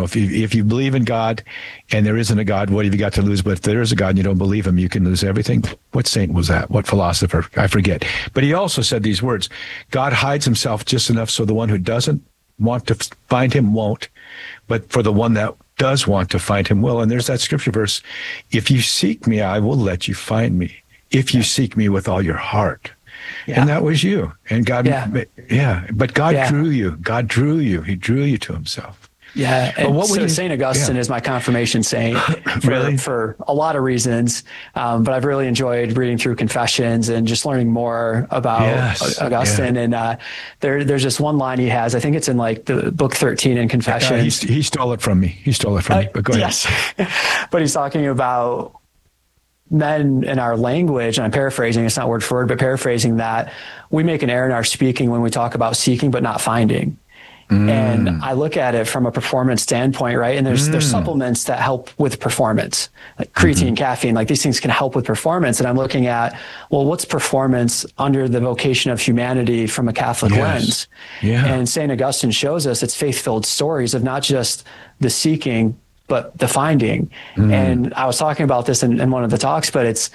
if you believe in God and there isn't a God, what have you got to lose? But if there is a God and you don't believe him, you can lose everything. What saint was that? What philosopher? I forget. But he also said these words: God hides himself just enough so the one who doesn't want to find him won't, but for the one that does want to find him will. And there's that scripture verse: if you seek me, I will let you find me. If you seek me with all your heart. Yeah. And that was you. And God, but God drew you. God drew you. He drew you to himself. Yeah. And what so St. Augustine is my confirmation saint for a lot of reasons. But I've really enjoyed reading through Confessions and just learning more about Augustine. Yeah. And there's just one line he has. I think it's in like the book 13 in Confessions. He stole it from me. But go ahead. Yes. But he's talking about men in our language, and I'm paraphrasing, it's not word for word, but paraphrasing that, we make an error in our speaking when we talk about seeking but not finding. And I look at it from a performance standpoint, right? And there's supplements that help with performance, like creatine, caffeine, like these things can help with performance. And I'm looking at, well, what's performance under the vocation of humanity from a Catholic lens? Yeah. And St. Augustine shows us it's faith-filled stories of not just the seeking, but the finding. And I was talking about this in one of the talks, but it's,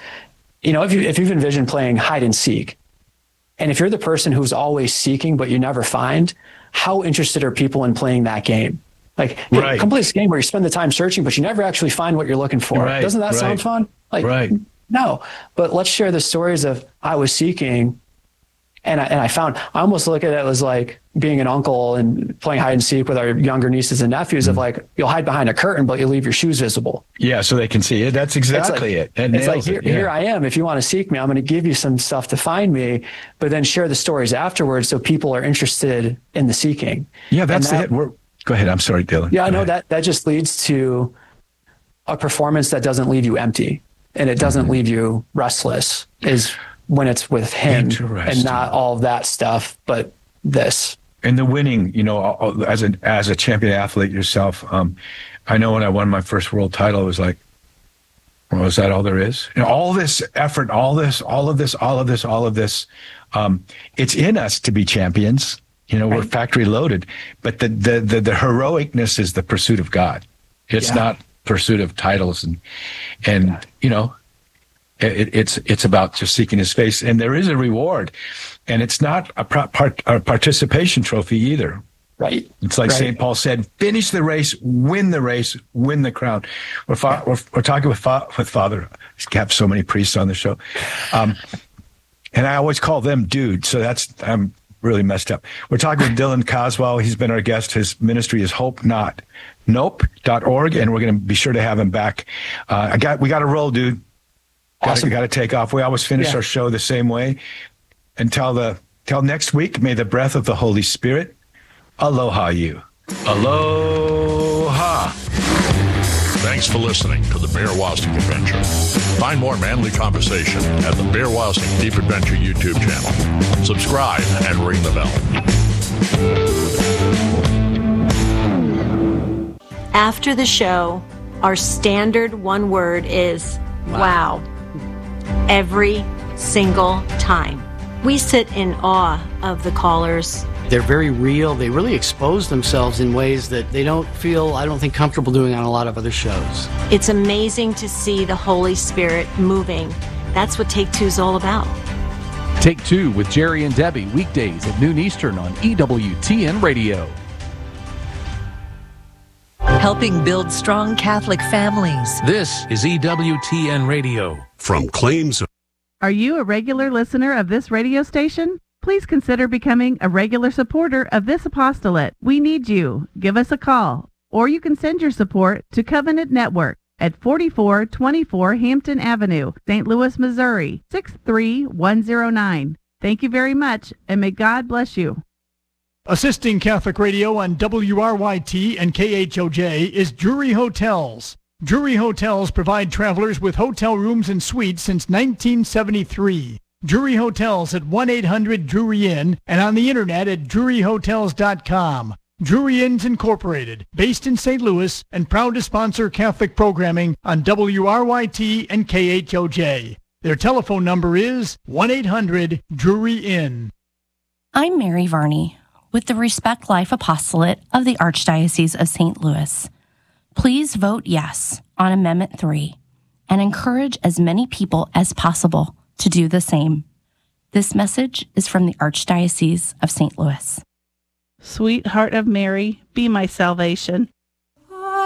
if you've envisioned playing hide and seek, and if you're the person who's always seeking, but you never find, how interested are people in playing that game? Like, come play this game where you spend the time searching, but you never actually find what you're looking for. Doesn't that sound fun? Like, no, but let's share the stories of I was seeking and I found. I almost look at it as like being an uncle and playing hide and seek with our younger nieces and nephews of like, you'll hide behind a curtain, but you leave your shoes visible. Yeah. So they can see it. That's exactly it. It's like, here I am. If you want to seek me, I'm going to give you some stuff to find me, but then share the stories afterwards. So people are interested in the seeking. Yeah. That's it. Go ahead. I'm sorry, Dylan. Yeah, I know that just leads to a performance that doesn't leave you empty and it doesn't leave you restless, is when it's with him and not all of that stuff, but this. And the winning, as a champion athlete yourself, I know when I won my first world title, it was like, well, is that all there is? All this effort, all of this, it's in us to be champions. We're factory loaded, but the heroicness is the pursuit of God. It's not pursuit of titles and it's about just seeking his face, and there is a reward, and it's not a participation trophy either. Right. It's like St. Paul said, finish the race, win the crown. We're talking with Father. He's kept so many priests on the show. And I always call them dude. So I'm really messed up. We're talking with Dylan Coswell. He's been our guest. His ministry is nope.org. And we're going to be sure to have him back. We got to roll, dude. Awesome. Got to take off. We always finish our show the same way. Until next week, may the breath of the Holy Spirit aloha you. Aloha. Thanks for listening to the Bear Wozniak Adventure. Find more manly conversation at the Bear Wozniak Deep Adventure YouTube channel. Subscribe and ring the bell. After the show, our standard one word is wow. Every single time. We sit in awe of the callers. They're very real. They really expose themselves in ways that they don't feel, I don't think, comfortable doing on a lot of other shows. It's amazing to see the Holy Spirit moving. That's what Take Two is all about. Take Two with Jerry and Debbie, weekdays at noon Eastern on EWTN Radio. Helping build strong Catholic families. This is EWTN Radio. From claims. Are you a regular listener of this radio station? Please consider becoming a regular supporter of this apostolate. We need you. Give us a call, or you can send your support to Covenant Network at 4424 Hampton Avenue, St. Louis, Missouri, 63109. Thank you very much, and may God bless you. Assisting Catholic Radio on WRYT and KHOJ is Drury Hotels. Drury Hotels provide travelers with hotel rooms and suites since 1973. Drury Hotels at 1-800-DRURY-INN and on the internet at druryhotels.com. Drury Inns Incorporated, based in St. Louis and proud to sponsor Catholic programming on WRYT and KHOJ. Their telephone number is 1-800-DRURY-INN. I'm Mary Varney with the Respect Life Apostolate of the Archdiocese of St. Louis. Please vote yes on Amendment 3 and encourage as many people as possible to do the same. This message is from the Archdiocese of St. Louis. Sweet Heart of Mary, be my salvation.